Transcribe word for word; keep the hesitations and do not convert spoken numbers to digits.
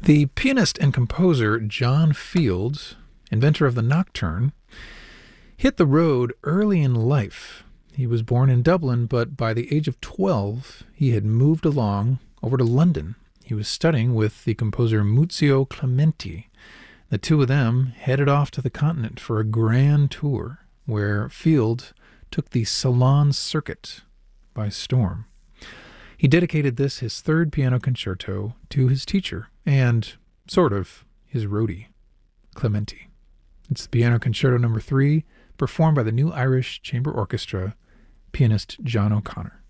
The pianist and composer John Field, inventor of the nocturne, hit the road early in life. He was born in Dublin, but by the age of twelve, he had moved along over to London. He was studying with the composer Muzio Clementi. The two of them headed off to the continent for a grand tour, where Field took the Salon Circuit by storm. He dedicated this, his third piano concerto, to his teacher and, sort of, his roadie, Clementi. It's the Piano Concerto number three, performed by the New Irish Chamber Orchestra, pianist John O'Connor.